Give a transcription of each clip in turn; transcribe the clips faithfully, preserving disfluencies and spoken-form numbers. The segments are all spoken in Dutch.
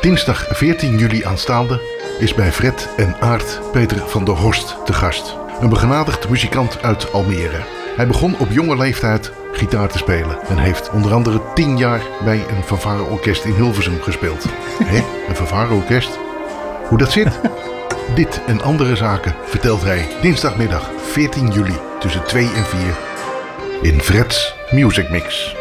Dinsdag veertien juli aanstaande is bij Fred en Aart Peter van der Horst te gast. Een begenadigd muzikant uit Almere. Hij begon op jonge leeftijd gitaar te spelen en heeft onder andere tien jaar bij een fanfare-orkest in Hilversum gespeeld. Hé, een fanfare-orkest? Hoe dat zit? Dit en andere zaken vertelt hij dinsdagmiddag veertien juli tussen twee en vier in Fred's Music Mix.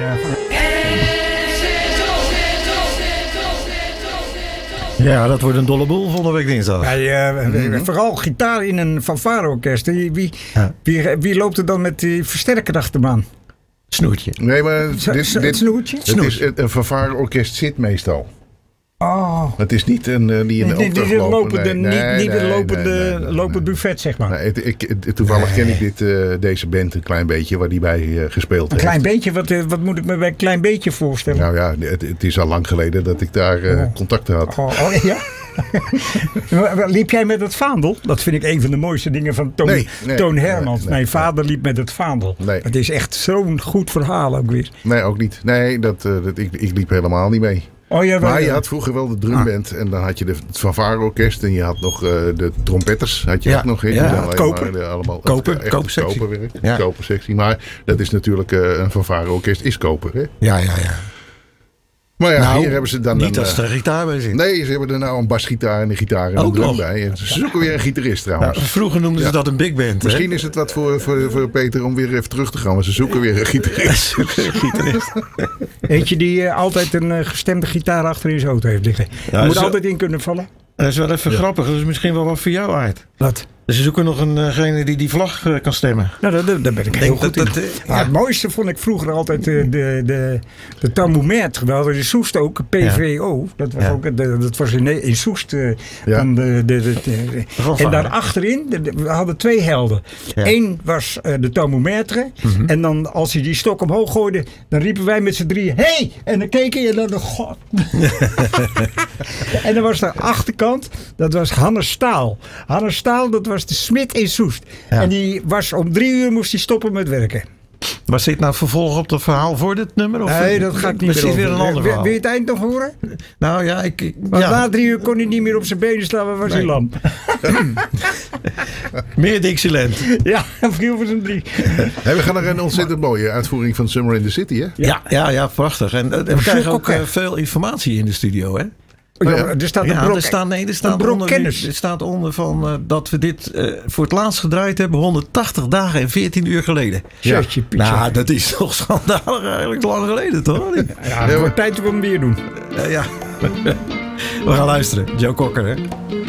Ja, dat wordt een dolle boel volgende week dinsdag. Ja, uh, mm-hmm. Vooral gitaar in een fanfareorkest. Wie, wie, Ja. wie, wie loopt er dan met die versterker achter de aan? Snoertje. Nee, maar Zo- dit, zo- dit, snoertje? het is, een fanfare-orkest zit meestal. Oh. Het is niet een uh, die in de Niet, niet, opdracht niet, lopen. lopende, Nee, nee, niet, niet nee, een lopende, nee, nee, nee, lopend nee. buffet, zeg maar. Nee, het, ik, het- toevallig ken ik dit, uh, deze band een klein beetje, waar die bij uh, gespeeld Een heeft. klein beetje, wat, eh, wat moet ik me bij een klein beetje voorstellen? Nou ja, het, het is al lang geleden dat ik daar uh, Oh. contacten had. Oh, oh ja? Liep jij met het vaandel? Dat vind ik een van de mooiste dingen van Toon, Nee, nee, Toon Hermans. nee, nee, Mijn vader liep met het vaandel. Nee. Het is echt zo'n goed verhaal ook weer. Nee, ook niet. Nee, dat, uh, dat, ik, ik liep helemaal niet mee. Oh, ja, Maar wel- je had vroeger wel de drumband en dan had je de, het fanfare-orkest en je had nog uh, de trompetters. Had je Ja, ook nog in. ja, Die het alleen koper. maar, uh, allemaal, Koper, echt kopersectie. koperwerk. Ja. Kopersectie. Maar dat is natuurlijk uh, een fanfare-orkest is koper. Hè? Ja, ja, ja. Maar ja, Nou, hier hebben ze dan niet een, als uh, er gitaar bij zit. nee, ze hebben er nou een basgitaar en een gitaar en een Ook drum nog. bij. En ze zoeken weer een gitarist trouwens. Ja, vroeger noemden ze Ja. dat een big band. Misschien is het wat voor, voor, voor Peter om weer even terug te gaan. Maar ze zoeken weer een gitarist. gitarist. Eentje die uh, altijd een uh, gestemde gitaar achter in zijn auto heeft liggen. Ja, Je moet zo- altijd in kunnen vallen. Dat is wel even grappig. Dat is misschien wel wat voor jou, Aart. Wat? Dus ze zoeken nog eengene die die vlag uh, kan stemmen. Nou, daar, daar- daar ben ik heel Denk goed dat in. dat, uh, Maar ja. het mooiste vond ik vroeger altijd de, de, de, de tambourmetre. We hadden in Soest ook, P V O. Dat was, Ja. ook, de, dat was in, in Soest. uh, Ja. dan de, de, de, de- Fanfare. en daar achterin, de- de- we hadden twee helden. Ja. Eén was uh, de tambourmetre. Mhm. En dan als hij die stok omhoog gooide, dan riepen wij met z'n drieën, hey! En dan keken je naar de god. En dan was de achterkant, dat was Hannes Staal. Hannes Staal, dat was de smid in Soest. Ja. En die was om drie uur moest hij stoppen met werken. Was dit nou vervolg op het verhaal voor dit nummer? Of Nee, dat ga ik niet is meer dit weer over. een ander Wil, verhaal? wil je het eind nog horen? Nou ja, ik... ik- Want ja. na drie uur kon hij niet meer op zijn benen staan, maar was hij Nee. lam. Meer Dixieland. Ja, hij viel voor zijn drie. Hey, we gaan naar een ontzettend mooie uitvoering van Summer in the City. Hè? Ja, ja, ja, prachtig. En, uh, we krijgen ook Kokker. uh, veel informatie in de studio, hè? Ja, ja. er staat een Ja, brok, er staat, nee, er staat brok onder, kennis. Er staat onder van, uh, dat we dit uh, voor het laatst gedraaid hebben honderdtachtig dagen en veertien uur geleden. Shirtje, Pietje. Nou, dat is toch schandalig eigenlijk lang geleden, toch? Ja, het wordt tijd om hem weer doen. Uh, ja. We gaan luisteren. Joe Cocker, hè?